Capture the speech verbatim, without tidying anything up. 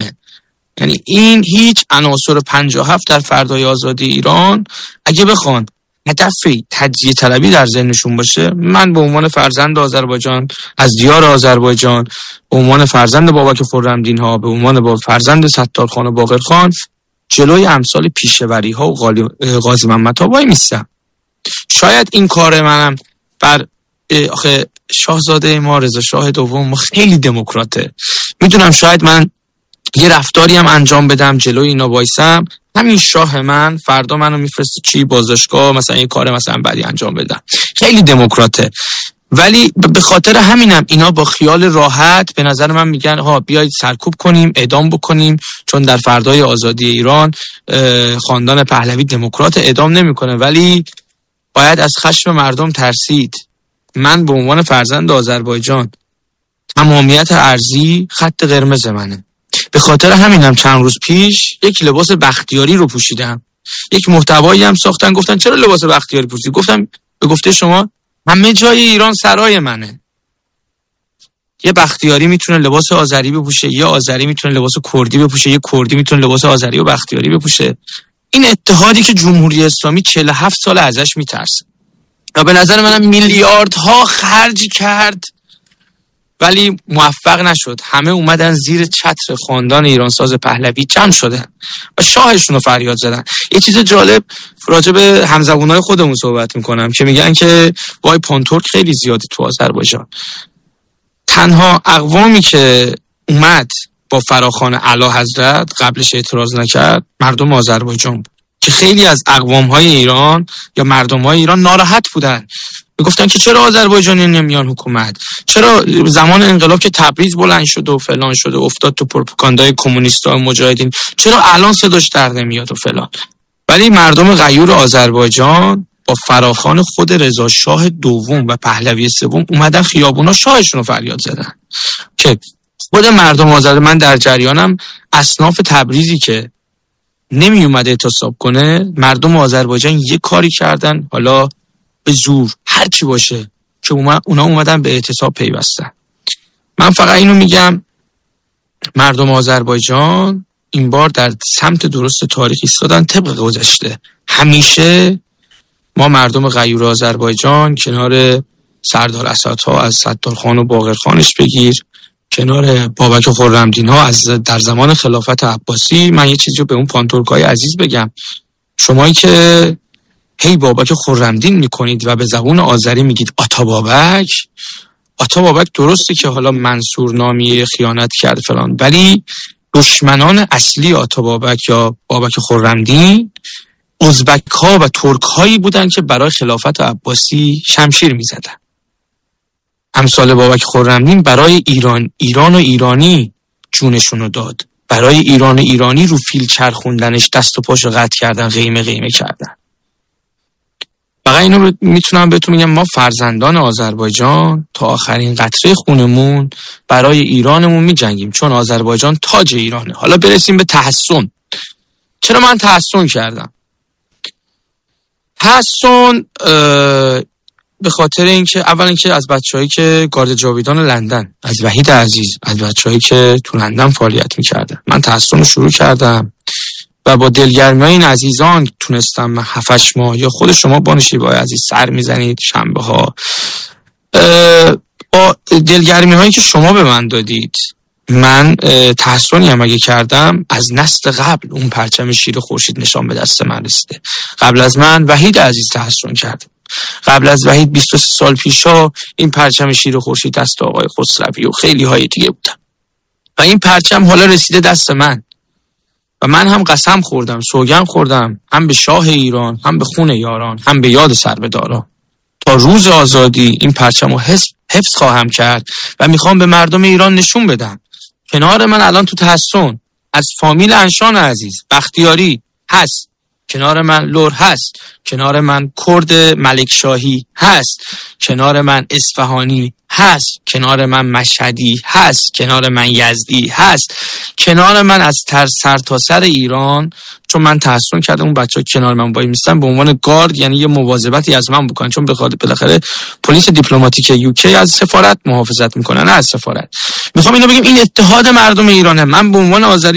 ایرانه. یعنی این هیچ عناصر پنجاه و هفت در فردای آزادی ایران اگه بخوان هدف تجزیه طلبی در ذهنشون باشه، من به عنوان فرزند آذربایجان از دیار آذربایجان، به عنوان فرزند بابک خرمدین ها، به عنوان با فرزند ستارخان و باقرخان جلوی امثال پیشوری ها و قاضی محمد ها وای میستم. شاید این کار منم بر آخه شاهزاده ما رضا شاه دوم ما خیلی دموکراته، میدونم شاید من یه رفتاری هم انجام بدم جلوی اینا وایسم، همین شاه من فردا منو میفرسته چی بازداشتگاه، مثلا یه کار مثلا بعدی انجام بدم، خیلی دموکراته. ولی به خاطر همینم اینا با خیال راحت به نظر من میگن ها بیایید سرکوب کنیم، اعدام بکنیم، چون در فردای آزادی ایران خاندان پهلوی دموکرات اعدام نمیکنه. ولی باید از خشم مردم ترسید. من به عنوان فرزند آذربایجان تمامیت ارضی خط قرمز منه. به خاطر همینم چند روز پیش یک لباس بختیاری رو پوشیدم. یک محتوایی هم ساختن گفتن چرا لباس بختیاری پوشیدی؟ گفتم به گفته شما همه جای ایران سرای منه. یه بختیاری میتونه لباس آذری بپوشه، یه آذری میتونه لباس کردی بپوشه، یه کردی میتونه لباس آذری و بختیاری بپوشه. این اتحادی که جمهوری اسلامی چهل و هفت سال ازش میترسه و به نظر منم میلیاردها خرج کرد ولی موفق نشد. همه اومدن زیر چتر خاندان ایرانساز پهلوی جمع شدن و شاهشون رو فریاد زدن. یه چیز جالب راجع به همزبونای خودمون صحبت میکنم که میگن که وای پانتورک خیلی زیاده تو آذربایجان. تنها اقوامی که اومد با فراخوان اعلیحضرت قبلش اعتراض نکرد مردم آذربایجان بود که خیلی از اقوام‌های ایران یا مردم‌های ایران ناراحت بودن، میگفتن که چرا آذربایجانیان نمیان حکومت، چرا زمان انقلاب که تبریز بلند شد و فلان شد و افتاد تو پروپاگاندای کمونیستا و مجاهدین چرا الان صداش در نمیاد و فلان. ولی مردم غیور آذربایجان با فراخوان خود رضا شاه دوم و پهلوی سوم اومدن خیابونا شاهشون رو فریاد زدن که خود مردم آذربایجان، من در جریانم اصناف تبریزی که نمی اومده اعتصاب کنه، مردم آذربایجان یه کاری کردن حالا به زور هر چی باشه که اونا اومدن به اعتصاب پیوستن. من فقط اینو میگم مردم آذربایجان این بار در سمت درست تاریخ ایستادن. طبق گذشته همیشه ما مردم غیور آذربایجان کنار سردار اسدها از ستارخان و باقرخانش بگیر، کنار بابک خرمدین ها از در زمان خلافت عباسی. من یه چیزی رو به اون پانتورکای عزیز بگم، شمایی که هی بابک خرمدین میکنید و به زبون آذری میگید آتا بابک، آتا بابک درسته که حالا منصور نامی خیانت کرد فلان، ولی دشمنان اصلی آتا بابک یا بابک خرمدین ازبک ها و ترک هایی بودن که برای خلافت عباسی شمشیر میزدن. امثال بابک خرمدین برای ایران ایران و ایرانی جونشونو داد، برای ایران و ایرانی رو فیل چرخوندنش دست و پاشو قطع کردن، قیمه قیمه کردن. فقط اینو میتونم بهتون میگم ما فرزندان آذربایجان تا آخرین قطره خونمون برای ایرانمون میجنگیم، چون آذربایجان تاج ایرانه. حالا برسیم به تحسن. چرا من تحسن کردم؟ تحسن به خاطر اینکه اول اینکه از بچه‌هایی که گارد جاویدان لندن، از وحید عزیز، از بچه‌هایی که تو لندن فعالیت می‌کردن، من تحسن رو شروع کردم و با دلگرمی این عزیزان تونستم هفتش ماه یا خود شما بانشیبای عزیز سر میزنید شنبه ها، با دلگرمی هایی که شما به من دادید من تحسنی هم اگه کردم از نسل قبل اون پرچم شیر خورشید نشان به دست من رسیده. قبل از من وحید عزیز تحسن کرد، قبل از وحید بیست و سه سال پیشا این پرچم شیر خورشید دست آقای خسروی و خیلی های دیگه بودن و این پرچم حالا رسیده دست من و من هم قسم خوردم، سوگند خوردم، هم به شاه ایران، هم به خون یاران، هم به یاد سربداران، تا روز آزادی این پرچم رو حفظ, حفظ خواهم کرد و میخوام به مردم ایران نشون بدم کنار من الان تو تحسن از فامیل انشان عزیز بختیاری هست، کنار من لور هست، کنار من کرد ملک شاهی هست، کنار من اصفهانی هست، کنار من مشهدی هست، کنار من یزدی هست، کنار من از تر سر تا سر ایران. چون من تحسن کردم اون بچه‌ها کنار من وای میستن به عنوان گارد، یعنی یه مواظبتی از من بکنن، چون بخاطر بالاخره پلیس دیپلماتیک یوکی از سفارت محافظت میکنه نه از سفارت. میخوام اینو بگم این اتحاد مردم ایرانه. من به عنوان آذری